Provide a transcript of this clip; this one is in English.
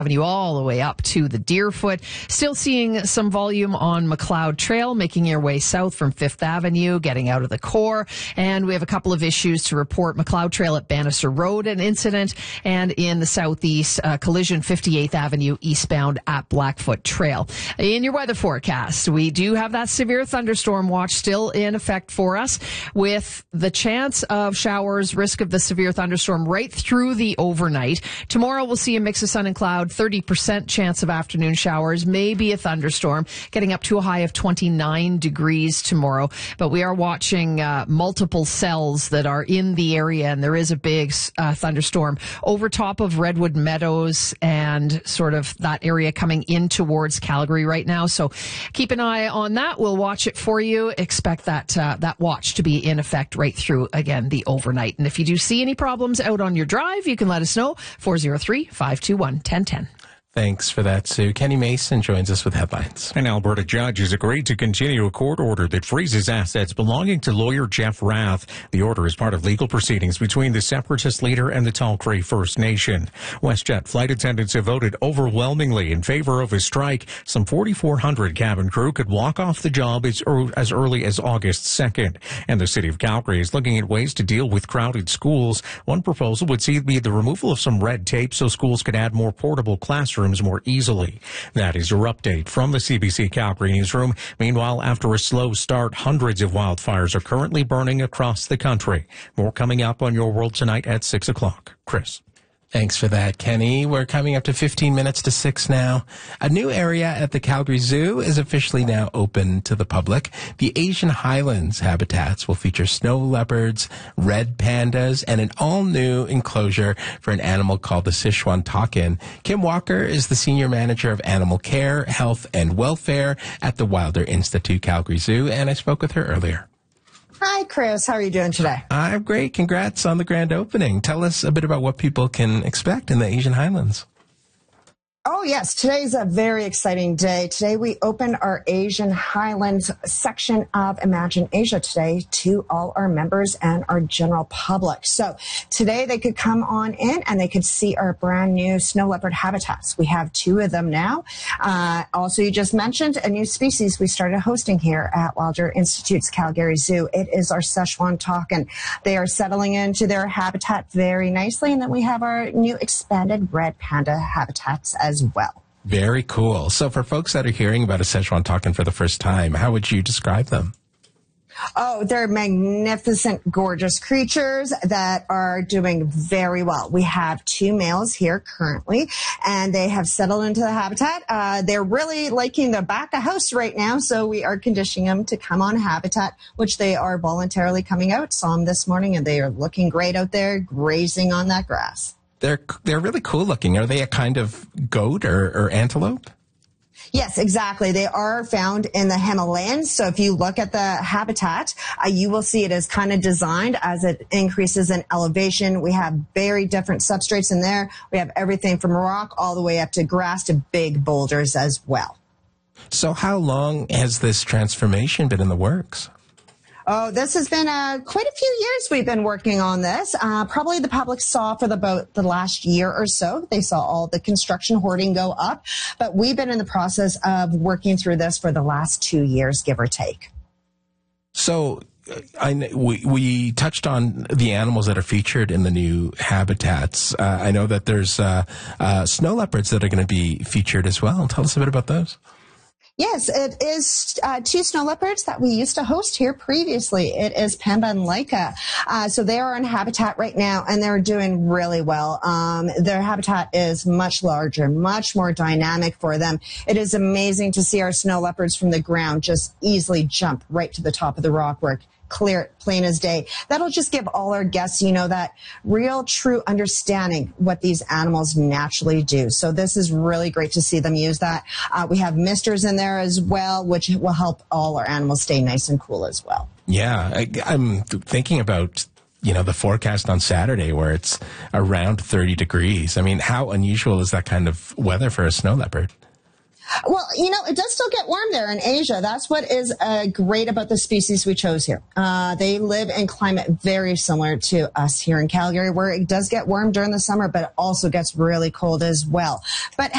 Avenue all the way up to the Deerfoot. Still seeing some volume on McLeod Trail, making your way south from 5th Avenue, getting out of the core. And we have a couple of issues to report. McLeod Trail at Bannister Road, an incident. And in the southeast, collision 58th Avenue eastbound at Blackfoot Trail. In your weather forecast, we do have that severe thunderstorm watch still in effect for us, with the chance of showers, risk of the severe thunderstorm right through the overnight. Tomorrow we'll see a mix of sun and cloud. 30% chance of afternoon showers, maybe a thunderstorm, getting up to a high of 29 degrees tomorrow. But we are watching multiple cells that are in the area, and there is a big thunderstorm over top of Redwood Meadows and sort of that area coming in towards Calgary right now. So keep an eye on that. We'll watch it for you. Expect that watch to be in effect right through, again, the overnight. And if you do see any problems out on your drive, you can let us know. 403-521-1010. Thanks for that, Sue. Kenny Mason joins us with headlines. An Alberta judge has agreed to continue a court order that freezes assets belonging to lawyer Jeff Rath. The order is part of legal proceedings between the Separatist leader and the Tall Cree First Nation. WestJet flight attendants have voted overwhelmingly in favor of a strike. Some 4,400 cabin crew could walk off the job as early as August 2nd. And the city of Calgary is looking at ways to deal with crowded schools. One proposal would see the removal of some red tape so schools could add more portable classrooms more easily. That is your update from the CBC Calgary newsroom. Meanwhile, after a slow start, hundreds of wildfires are currently burning across the country. More coming up on Your World Tonight at 6 o'clock. Chris. Thanks for that, Kenny. We're coming up to 15 minutes to 6 now. A new area at the Calgary Zoo is officially now open to the public. The Asian Highlands habitats will feature snow leopards, red pandas, and an all-new enclosure for an animal called the Sichuan takin. Kim Walker is the Senior Manager of Animal Care, Health, and Welfare at the Wilder Institute Calgary Zoo, and I spoke with her earlier. Hi, Chris. How are you doing today? I'm great. Congrats on the grand opening. Tell us a bit about what people can expect in the Asian Highlands. Oh, yes. Today's a very exciting day. Today we opened our Asian Highlands section of Imagine Asia today to all our members and our general public. So today they could come on in and they could see our brand new snow leopard habitats. We have 2 of them now. Also, you just mentioned a new species we started hosting here at Wilder Institute's Calgary Zoo. It is our Sichuan takin. They are settling into their habitat very nicely. And then we have our new expanded red panda habitats as well. Very cool. So for folks that are hearing about a Sichuan takin for the first time, how would you describe them? Oh, they're magnificent, gorgeous creatures that are doing very well. We have 2 males here currently, and they have settled into the habitat. They're really liking the back of house right now, so we are conditioning them to come on habitat, which they are voluntarily coming out. Saw them this morning, and they are looking great out there, grazing on that grass. They're really cool looking. Are they a kind of goat or antelope? Yes, exactly. They are found in the Himalayas. So if you look at the habitat, you will see it is kind of designed as it increases in elevation. We have very different substrates in there. We have everything from rock all the way up to grass to big boulders as well. So how long has this transformation been in the works? Oh, this has been quite a few years we've been working on this. Probably the public saw for about the last year or so. They saw all the construction hoarding go up. But we've been in the process of working through this for the last 2 years, give or take. So we touched on the animals that are featured in the new habitats. I know that there's snow leopards that are going to be featured as well. Tell us a bit about those. Yes, it is 2 snow leopards that we used to host here previously. It is Pemba and Laika. So they are in habitat right now, and they're doing really well. Their habitat is much larger, much more dynamic for them. It is amazing to see our snow leopards from the ground just easily jump right to the top of the rockwork. Clear it, plain as day. That'll just give all our guests, that real, true understanding what these animals naturally do. So this is really great to see them use that. We have misters in there as well, which will help all our animals stay nice and cool as well. Yeah, I'm thinking about the forecast on Saturday where it's around 30 degrees. I mean, how unusual is that kind of weather for a snow leopard? Well, it does still get warm there in Asia. That's what is great about the species we chose here. They live in climate very similar to us here in Calgary, where it does get warm during the summer, but it also gets really cold as well. But